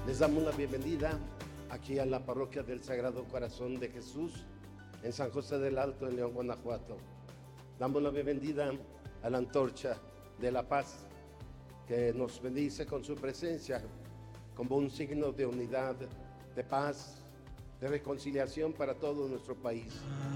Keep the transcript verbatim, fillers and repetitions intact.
Les damos la bienvenida aquí a la parroquia del Sagrado Corazón de Jesús en San José del Alto, en León, Guanajuato. Damos la bienvenida a la antorcha de la paz que nos bendice con su presencia como un signo de unidad, de paz, de reconciliación para todo nuestro país.